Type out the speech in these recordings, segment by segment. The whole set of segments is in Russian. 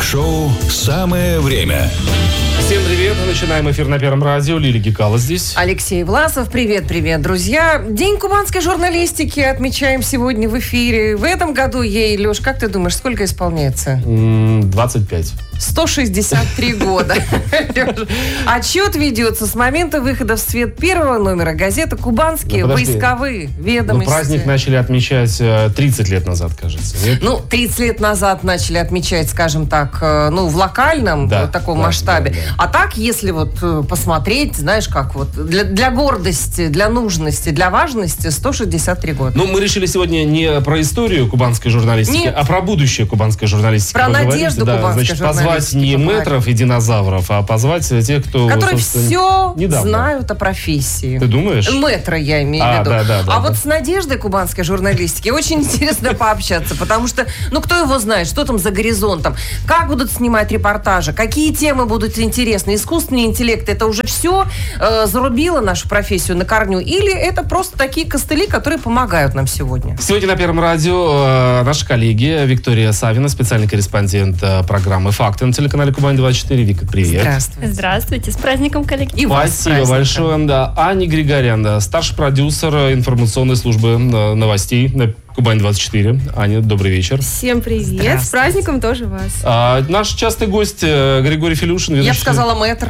Ток-шоу «Самое время». Всем привет! Начинаем эфир на Первом радио. Лилия Гекала здесь. Алексей Власов. Привет, друзья. День кубанской журналистики отмечаем сегодня в эфире. В этом году ей, Леш, как ты думаешь, сколько исполняется? 25. 163 года. Отчет ведется с момента выхода в свет первого номера газеты «Кубанские войсковые ведомости». Праздник начали отмечать 30 лет назад, кажется. Нет? 30 лет назад начали отмечать, скажем так, в локальном таком масштабе. Да. А так, если посмотреть, знаешь, как для гордости, для нужности, для важности 163 года. Мы решили сегодня не про историю кубанской журналистики, а про будущее кубанской журналистики про поговорить. Надежду кубанской журналистики. Позвать не мэтров и динозавров, а позвать тех, кто... Которые все недавно знают о профессии. Ты думаешь? Мэтра, я имею в виду. Да. Вот с Надеждой кубанской журналистики очень интересно пообщаться, потому что, кто его знает, что там за горизонтом, как будут снимать репортажи, какие темы будут интересны. Искусственный интеллект, это уже все зарубило нашу профессию на корню, или это просто такие костыли, которые помогают нам сегодня? Сегодня на Первом радио наши коллеги Виктория Савина, специальный корреспондент программы «Факты» на телеканале «Кубань-24». Вика, привет. Здравствуйте. С праздником, коллеги. И вас спасибо большое. Аня Григорян, старший продюсер информационной службы новостей на Кубань-24. Аня, добрый вечер. Всем привет. С праздником тоже вас. Наш частый гость Григорий Филюшин. Я бы сказала мэтр.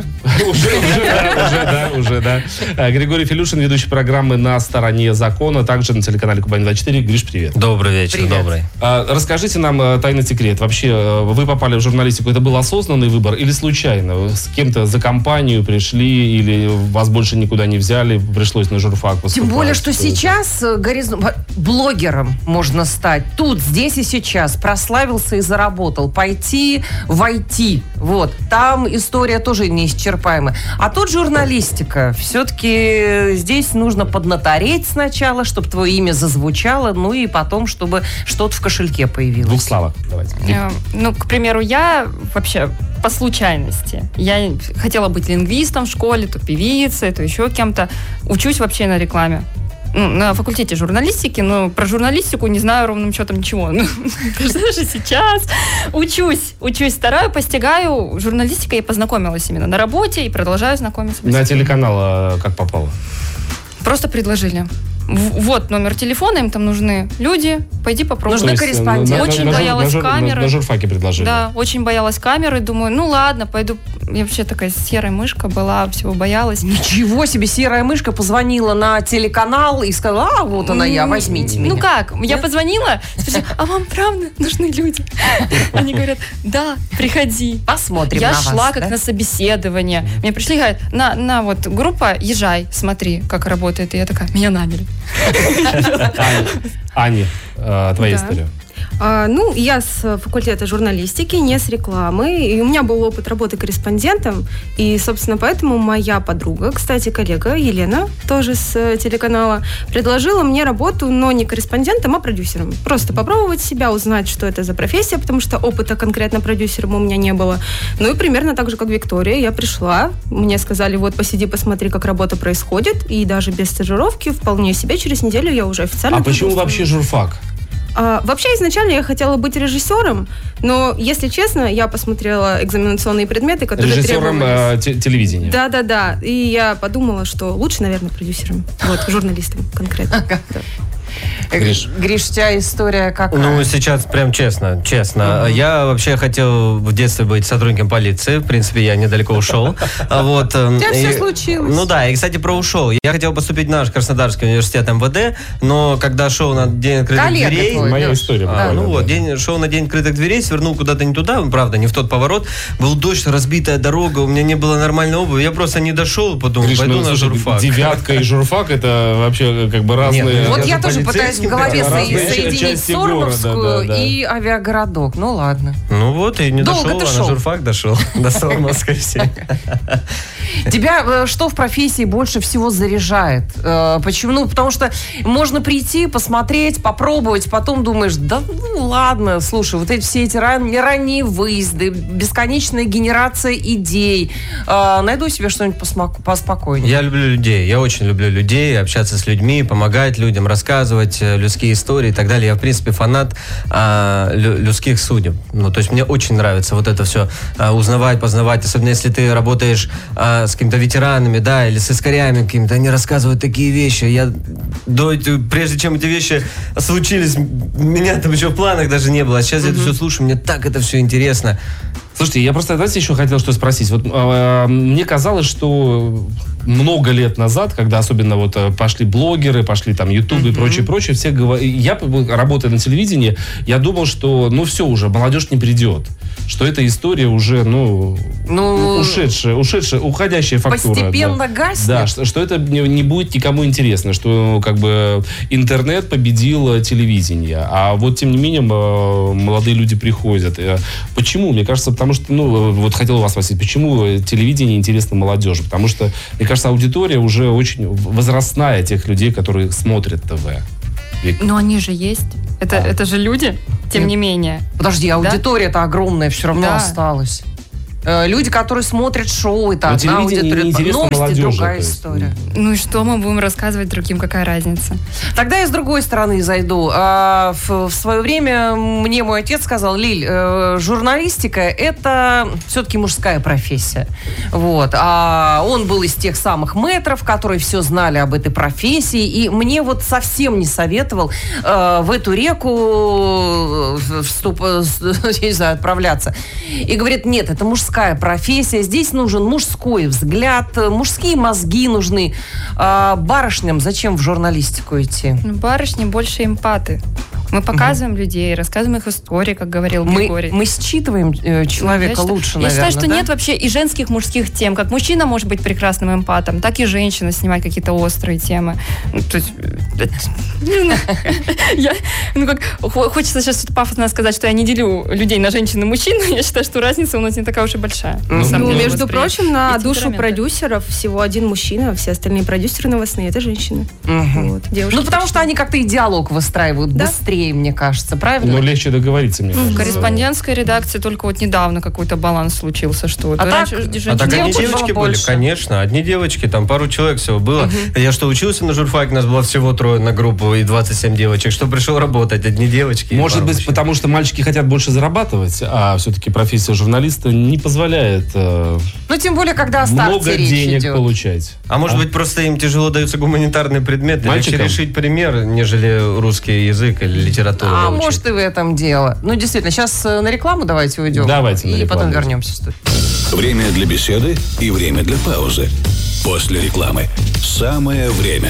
Уже, да. Григорий Филюшин, ведущий программы «На стороне закона», также на телеканале Кубань-24. Гриш, привет. Добрый вечер, привет. Добрый. Расскажите нам тайный секрет. Вообще, вы попали в журналистику, это был осознанный выбор или случайно? Вы с кем-то за компанию пришли или вас больше никуда не взяли, пришлось на журфак поступать? Тем более, что сейчас блогером можно стать. Тут, здесь и сейчас. Прославился и заработал. Пойти в IT. Там история тоже неисчерпаемая. А тут журналистика. Все-таки здесь нужно поднатореть сначала, чтобы твое имя зазвучало, и потом, чтобы что-то в кошельке появилось. В двух словах. Давайте. К примеру, я вообще по случайности. Я хотела быть лингвистом в школе, то певицей, то еще кем-то. Учусь вообще на рекламе. На факультете журналистики, но про журналистику не знаю ровным счетом ничего. Даже сейчас учусь, стараю, постигаю. Журналистикой я познакомилась именно на работе и продолжаю знакомиться. На телеканал как попало? Просто предложили. Вот номер телефона, им там нужны люди, пойди попробуй. Нужны корреспонденты. Очень боялась камеры. На журфаке предложили. Да, очень боялась камеры. Думаю, ладно, пойду. Я вообще такая серая мышка была, всего боялась. Ничего себе, серая мышка позвонила на телеканал и сказала, вот она я, возьмите меня. Я позвонила, спросила, а вам правда нужны люди? Они говорят, да, приходи. Посмотрим я на вас. Я шла как на собеседование. Мне пришли и говорят, на группа, езжай, смотри, как работает. И я такая, меня наняли. Аня, твоя история. Я с факультета журналистики, не с рекламы. И у меня был опыт работы корреспондентом. И, собственно, поэтому моя подруга, кстати, коллега Елена, тоже с телеканала, предложила мне работу, но не корреспондентом, а продюсером. Просто попробовать себя, узнать, что это за профессия, потому что опыта конкретно продюсером у меня не было. И примерно так же, как Виктория, я пришла. Мне сказали, посиди, посмотри, как работа происходит. И даже без стажировки, вполне себе, через неделю я уже официально... А почему вообще журфак? Вообще, изначально я хотела быть режиссером, но, если честно, я посмотрела экзаменационные предметы, которые режиссером телевидения. Да. И я подумала, что лучше, наверное, продюсером. Журналистом конкретно. Гриш, у тебя история какая? Сейчас прям честно. Я вообще хотел в детстве быть сотрудником полиции. В принципе, я недалеко ушел. У тебя все случилось. И, кстати, про ушел. Я хотел поступить в наш Краснодарский университет МВД, но когда шел на день открытых дверей... Моя история. Шел на день открытых дверей, свернул куда-то не туда, правда, не в тот поворот. Был дождь, разбитая дорога, у меня не было нормальной обуви. Я просто не дошел, подумал, пойду на журфак. Девятка и журфак — это вообще разные... Я тоже пытаюсь в голове соединить Сормовскую и авиагородок. Ладно. И не дошел, а на журфак дошел. До Сормовской все. Тебя что в профессии больше всего заряжает? Почему? Потому что можно прийти, посмотреть, попробовать, потом думаешь, ладно, слушай, все эти ранние выезды, бесконечная генерация идей. Найду себе что-нибудь поспокойнее. Я люблю людей, я очень люблю людей, общаться с людьми, помогать людям, рассказывать рассказывать людские истории и так далее. Я, в принципе, фанат людских судеб. Ну, то есть мне очень нравится вот это все узнавать, познавать, особенно если ты работаешь с какими-то ветеранами, да, или с искорями какими-то, они рассказывают такие вещи. Прежде чем эти вещи случились, меня там еще в планах даже не было. А сейчас я это все слушаю, мне так это все интересно. Слушайте, я просто, знаете, еще хотел что спросить. Вот мне казалось, что много лет назад, когда особенно вот пошли блогеры, пошли там YouTube и прочее, все говорили... Я, работая на телевидении, я думал, что, все уже, молодежь не придет. Что эта история уже, ушедшая, уходящая фактура. Постепенно гаснет. Да, что это не будет никому интересно, что как бы интернет победил телевидение. А вот, тем не менее, молодые люди приходят. Почему? Мне кажется, потому что, вот хотел вас спросить, почему телевидение интересно молодежи? Потому что, мне кажется, аудитория уже очень возрастная тех людей, которые смотрят ТВ. Но они же есть. Это же люди, тем не менее. Подожди, аудитория-то огромная все равно осталась. Люди, которые смотрят шоу, это одна аудитория. Новости, другая история. Ну и что мы будем рассказывать другим, какая разница? Тогда я с другой стороны зайду. В свое время мне мой отец сказал: Лиль, журналистика – это все-таки мужская профессия. Вот. А он был из тех самых мэтров, которые все знали об этой профессии, и мне вот совсем не советовал в эту реку отправляться. И говорит: нет, это мужская профессия, здесь нужен мужской взгляд, мужские мозги нужны. Барышням зачем в журналистику идти? Барышни больше эмпаты. Мы показываем людей, рассказываем их истории, как говорил Григорий. Мы считываем человека лучше, наверное. Я считаю, что нет вообще и женских, мужских тем. Как мужчина может быть прекрасным эмпатом, так и женщина снимать какие-то острые темы. То есть... Хочется сейчас пафосно сказать, что я не делю людей на женщин и мужчин. Я считаю, что разница у нас не такая уж и большая. Между прочим, на душу продюсеров всего один мужчина, все остальные продюсеры новостные — это женщины. Потому что они как-то и диалог выстраивают быстрее, мне кажется, правильно? Но легче договориться, мне кажется. В корреспондентской редакции только вот недавно какой-то баланс случился, что А так одни девочки были, конечно. Одни девочки, там пару человек всего было. Я что, учился на журфаке, нас было всего 3 на группу и 27 девочек. Что пришел работать, одни девочки. Может быть, потому что мальчики хотят больше зарабатывать, а все-таки профессия журналиста не позволяет тем более, когда о старте много денег идет. Получать. А может быть, просто им тяжело даются гуманитарные предметы. Легче решить пример, нежели русский язык или литературу выучить. Может, и в этом дело. Действительно, сейчас на рекламу давайте уйдем. Давайте на рекламу. И потом вернемся в студию. Время для беседы и время для паузы. После рекламы. Самое время.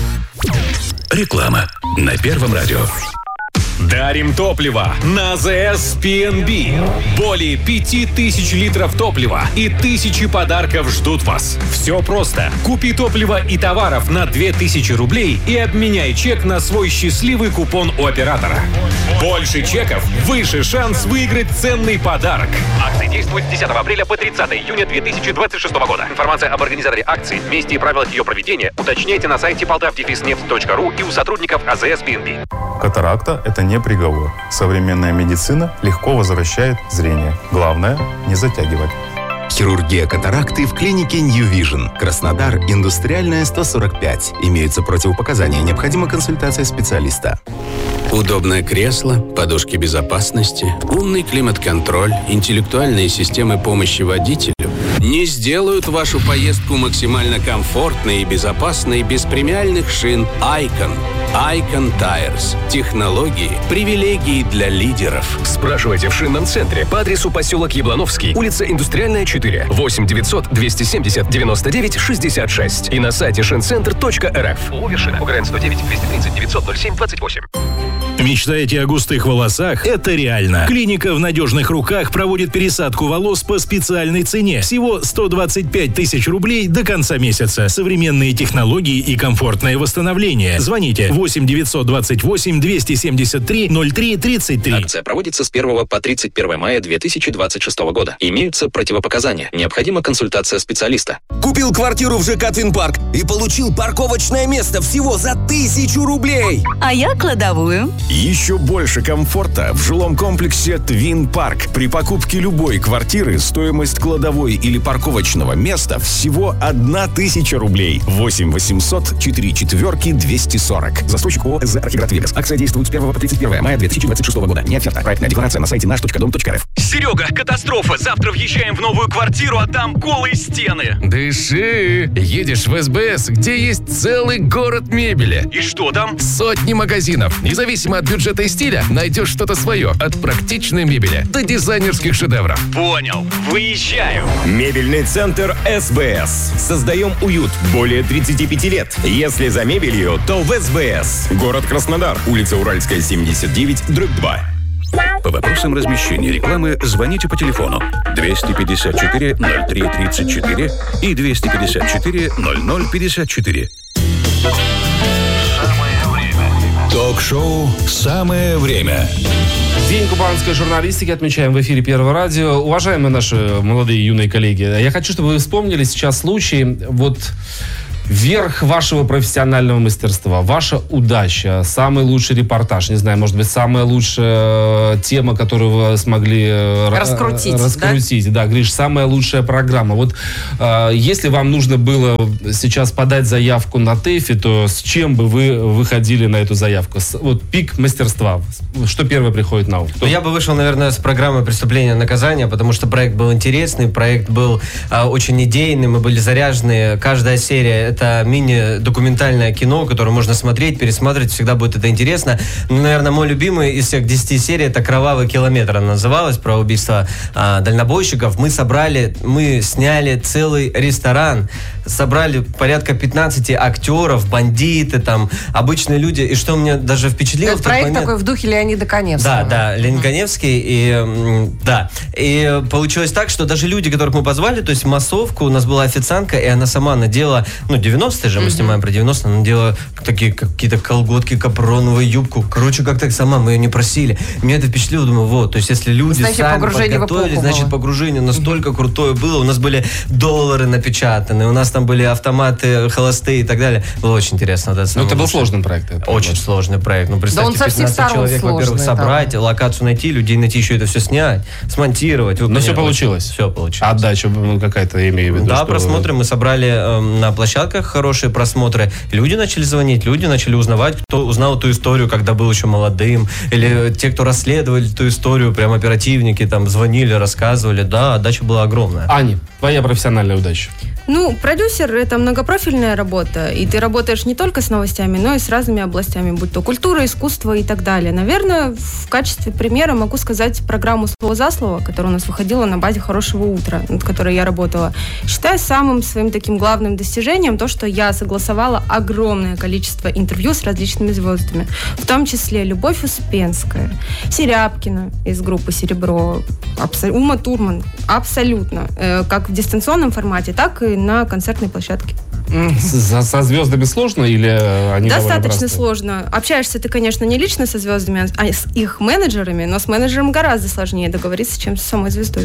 Реклама на Первом радио. Дарим топливо на АЗС ПНБ. Более 5000 литров топлива и 1000 подарков ждут вас. Все просто. Купи топливо и товаров на 2000 рублей и обменяй чек на свой счастливый купон у оператора. Больше чеков, выше шанс выиграть ценный подарок. Акция действует с 10 апреля по 30 июня 2026 года. Информация об организаторе акции, месте и правилах ее проведения уточняйте на сайте poltavdefisneft.ru и у сотрудников АЗС ПНБ. Катаракта – это не приговор. Современная медицина легко возвращает зрение. Главное – не затягивать. Хирургия катаракты в клинике New Vision. Краснодар, Индустриальная, 145. Имеются противопоказания. Необходима консультация специалиста. Удобное кресло, подушки безопасности, умный климат-контроль, интеллектуальные системы помощи водителю не сделают вашу поездку максимально комфортной и безопасной без премиальных шин Icon. Icon Tires. Технологии, привилегии для лидеров. Спрашивайте в шинном центре по адресу поселок Яблоновский, улица Индустриальная, 4, 8-900-270-99-66 и на сайте шинцентр.рф. ООО УГРН 109-230-900-07-28. Мечтаете о густых волосах? Это реально. Клиника в надежных руках проводит пересадку волос по специальной цене. Всего 125 тысяч рублей до конца месяца. Современные технологии и комфортное восстановление. Звоните 8-928-273-03-33. Акция проводится с 1 по 31 мая 2026 года. Имеются противопоказания. Необходима консультация специалиста. Купил квартиру в ЖК Твинпарк и получил парковочное место всего за 1000 рублей. А я кладовую. Еще больше комфорта в жилом комплексе Twin Park. При покупке любой квартиры стоимость кладовой или парковочного места всего 1000 рублей. 8 800 4 четверки 240. Застройщик ООО «СЗ Архиград Вегас». Акция действует с 1 по 31 мая 2026 года. Не оферта. Проектная декларация на сайте наш.дом.рф. Серега, катастрофа. Завтра въезжаем в новую квартиру, а там голые стены. Дыши. Едешь в СБС, где есть целый город мебели. И что там? Сотни магазинов. Независимо от бюджета и стиля, найдешь что-то свое. От практичной мебели до дизайнерских шедевров. Понял. Выезжаю. Мебельный центр СБС. Создаем уют более 35 лет. Если за мебелью, то в СБС. Город Краснодар. Улица Уральская, 79/2. По вопросам размещения рекламы звоните по телефону 254 03 34 и 254 00 54. Ток-шоу «Самое время». День кубанской журналистики отмечаем в эфире Первого радио. Уважаемые наши молодые юные коллеги, я хочу, чтобы вы вспомнили сейчас случай, верх вашего профессионального мастерства, ваша удача, самый лучший репортаж, не знаю, может быть, самая лучшая тема, которую вы смогли раскрутить. Да, Гриш, самая лучшая программа. Если вам нужно было сейчас подать заявку на ТЭФИ, то с чем бы вы выходили на эту заявку? Пик мастерства. Что первое приходит на ум? Я бы вышел, наверное, с программы «Преступление и наказание», потому что проект был интересный, проект был очень идейный, мы были заряжены. Каждая серия — это мини-документальное кино, которое можно смотреть, пересматривать, всегда будет это интересно. Наверное, мой любимый из всех 10 серий — это «Кровавый километр», она называлась, про убийство дальнобойщиков. Мы сняли целый ресторан, собрали порядка 15 актеров, бандиты, там, обычные люди. И что меня даже впечатлило в тот момент... Проект такой в духе Леонида Каневского. Да, Леонид Каневский. И получилось так, что даже люди, которых мы позвали, то есть массовку, у нас была официантка, и она сама надела, 90-е же, мы снимаем про 90-е, она надела такие какие-то колготки, капроновую юбку. Короче, как-то сама, мы ее не просили. Меня это впечатлило, думаю, то есть если люди сами подготовились, значит, погружение настолько крутое было. У нас были доллары напечатаны, у нас там были автоматы холостые и так далее. Было очень интересно. Это был сложный проект. Очень сложный проект. Представьте, 15 человек, во-первых, собрать, локацию найти, людей найти, еще это все снять, смонтировать. Но все получилось. Все получилось. Отдача какая-то, имею в виду. Да, просмотры мы собрали на площадках, хорошие просмотры. Люди начали звонить, люди начали узнавать, кто узнал эту историю, когда был еще молодым, или те, кто расследовали эту историю, прям оперативники там звонили, рассказывали. Да, отдача была огромная. Аня, твоя профессиональная удача? Продюсер — это многопрофильная работа, и ты работаешь не только с новостями, но и с разными областями, будь то культура, искусство и так далее. Наверное, в качестве примера могу сказать программу «Слово за слово», которая у нас выходила на базе «Хорошего утра», над которой я работала. Считаю самым своим таким главным достижением то, что я согласовала огромное количество интервью с различными звездами, в том числе Любовь Успенская, Серябкина из группы «Серебро», Ума Турман, абсолютно, как в дистанционном формате, так и на концертной площадке. Со звездами сложно или они достаточно сложно. Общаешься ты, конечно, не лично со звездами, а с их менеджерами, но с менеджером гораздо сложнее договориться, чем с самой звездой.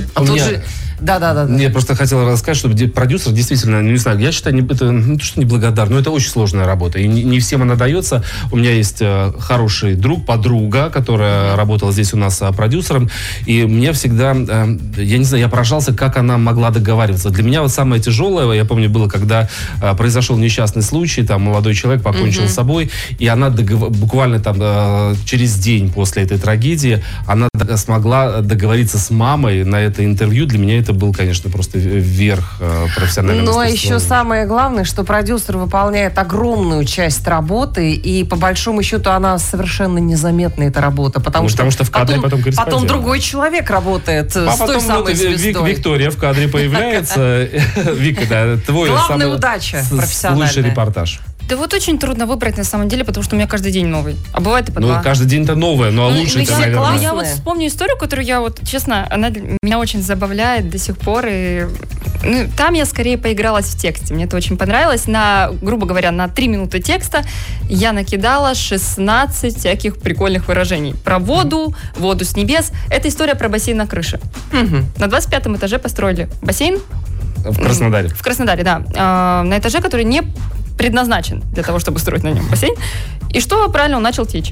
Да. Я просто хотел рассказать, что продюсер действительно, не знаю, я считаю, это не то, что неблагодарно, но это очень сложная работа. И не всем она дается. У меня есть хороший друг, подруга, которая работала здесь у нас продюсером, и мне всегда, я не знаю, я поражался, как она могла договариваться. Для меня самое тяжелое, я помню, было, когда произошел несчастный случай, там молодой человек покончил с собой, и она буквально там через день после этой трагедии она смогла договориться с мамой на это интервью. Для меня это был, конечно, просто верх профессионального мастерства. Но еще самое главное, что продюсер выполняет огромную часть работы, и по большому счету она совершенно незаметна, эта работа, потому что в кадре потом другой человек работает с той самой звездой. Виктория в кадре появляется. Вика, да, твой главная удача профессиональная. Лучший репортаж. Да очень трудно выбрать на самом деле, потому что у меня каждый день новый. А бывает и по два. Каждый день-то новое, а лучше это, наверное. Я вспомню историю, которую я честно, она меня очень забавляет до сих пор. И, там я скорее поигралась в тексте. Мне это очень понравилось. Грубо говоря, на 3 минуты текста я накидала 16 всяких прикольных выражений. Про воду с небес. Это история про бассейн на крыше. На 25-м этаже построили бассейн. В Краснодаре. В Краснодаре, да. На этаже, который не предназначен для того, чтобы строить на нем бассейн. И что правильно, он начал течь.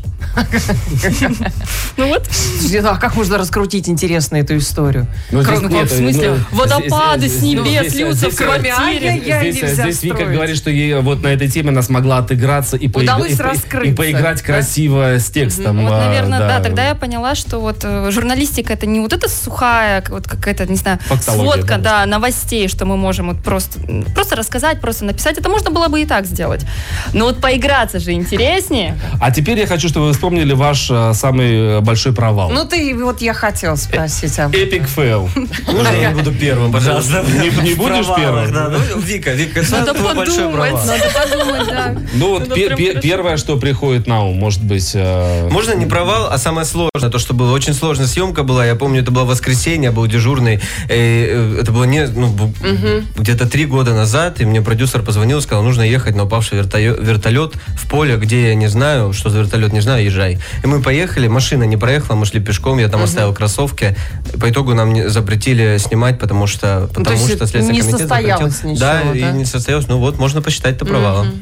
Ну вот. А как можно раскрутить интересно эту историю? В смысле, водопады с небес льются в квартире. Здесь Вика говорит, что ей вот на этой теме она смогла отыграться и поиграть красиво с текстом. Вот, наверное, да. Тогда я поняла, что вот журналистика это не вот эта сухая, вот какая-то, не знаю, сводка, да, новостей, что мы можем вот просто рассказать, просто написать. Это можно было бы и так сделать. Но вот поиграться же интереснее. А теперь я хочу, чтобы вы вспомнили ваш самый большой провал. Ну, вот я хотела спросить. Эпик фейл. Можно я буду первым, пожалуйста? Не будешь первым? Вика, надо подумать, да. Ну, вот первое, что приходит на ум, может быть... Можно не провал, а самое сложное, то, что было. Очень сложная съемка была, я помню, это было воскресенье, я был дежурный. Это было где-то 3 года назад, и мне продюсер позвонил и сказал, нужно ехать на упавший вертолет в поле, где я не знаю, что за вертолет, не знаю, езжай. И мы поехали, машина не проехала, мы шли пешком, я там оставил кроссовки. По итогу нам запретили снимать, потому что Следственный комитет запретил. Ничего, да, и не состоялось. Ну вот, можно посчитать это провалом.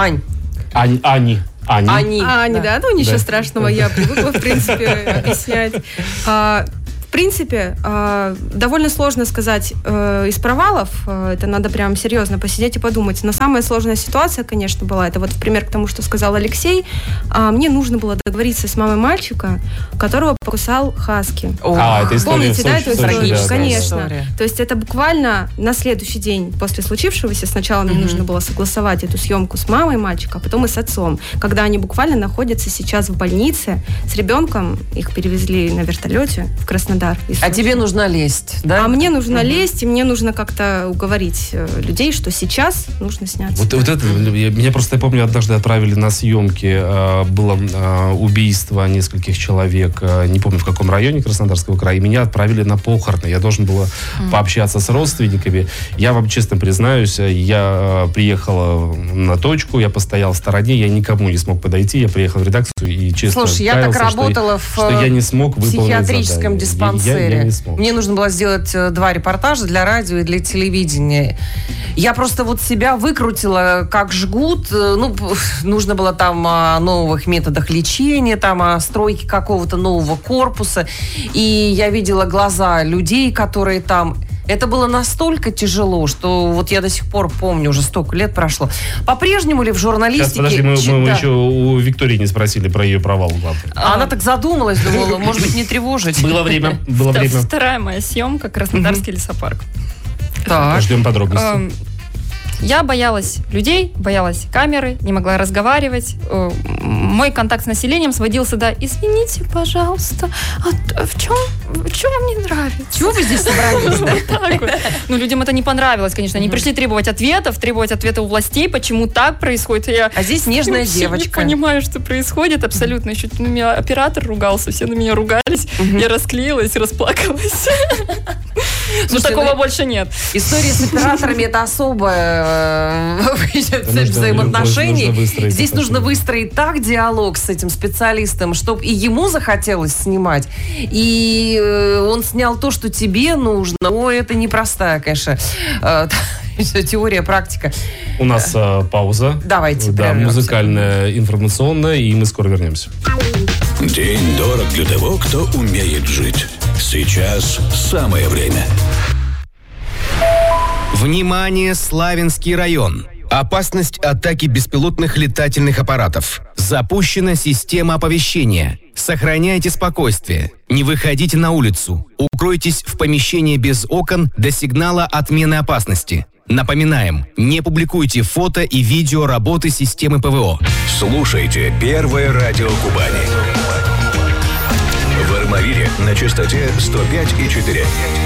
Ани, да, ну ничего страшного, я привыкла, в принципе, объяснять. В принципе, довольно сложно сказать из провалов, это надо прям серьезно посидеть и подумать. Но самая сложная ситуация, конечно, была, это вот в пример к тому, что сказал Алексей, мне нужно было договориться с мамой мальчика, которого покусал хаски. Это история. Помните, да, эту историю? Да, конечно. То есть это буквально на следующий день после случившегося, сначала мне нужно было согласовать эту съемку с мамой мальчика, а потом и с отцом, когда они буквально находятся сейчас в больнице с ребенком, их перевезли на вертолете в Краснодар. А тебе нужно лезть, да? А мне нужно лезть, и мне нужно как-то уговорить людей, что сейчас нужно сняться. Вот это, меня просто, я помню, однажды отправили на съемки, было убийство нескольких человек, не помню в каком районе Краснодарского края, и меня отправили на похороны. Я должен был пообщаться с родственниками. Я вам честно признаюсь, я приехал на точку, я постоял в стороне, я никому не смог подойти, я приехал в редакцию и честно каялся, я так работала что я не смог выполнить психиатрическом диспансере. Мне нужно было сделать 2 репортажа для радио и для телевидения. Я просто вот себя выкрутила как жгут. Нужно было там о новых методах лечения, там о стройке какого-то нового корпуса. И я видела глаза людей, которые там... Это было настолько тяжело, что вот я до сих пор помню, уже столько лет прошло. По-прежнему ли в журналистике... Сейчас, подожди, мы еще у Виктории не спросили про ее провал. Она так задумалась, думала, может быть, не тревожить. Было время. Вторая моя съемка, Краснодарский лесопарк. Так. Ждем подробностей. Я боялась людей, боялась камеры, не могла разговаривать. Мой контакт с населением сводился до «Извините, пожалуйста, в чем вам не нравится? Чего вы здесь собрались?» Ну, людям это не понравилось, конечно. Они пришли требовать ответов у властей, почему так происходит. А здесь нежная девочка. Я не понимаю, что происходит абсолютно. Еще на меня оператор ругался, все на меня ругались. Я расклеилась, расплакалась. Но такого больше нет. История с операторами – это особая взаимоотношений. Здесь нужно выстроить так диалог с этим специалистом, чтобы и ему захотелось снимать, и он снял то, что тебе нужно. Это непростая, конечно, теория, практика. У нас пауза. Давайте. Да, музыкальная, информационная, и мы скоро вернемся. День дорог для того, кто умеет жить. Сейчас самое время. Внимание, Славянский район. Опасность атаки беспилотных летательных аппаратов. Запущена система оповещения. Сохраняйте спокойствие. Не выходите на улицу. Укройтесь в помещении без окон до сигнала отмены опасности. Напоминаем, не публикуйте фото и видео работы системы ПВО. Слушайте Первое радио Кубани. В Армавире на частоте 105,4.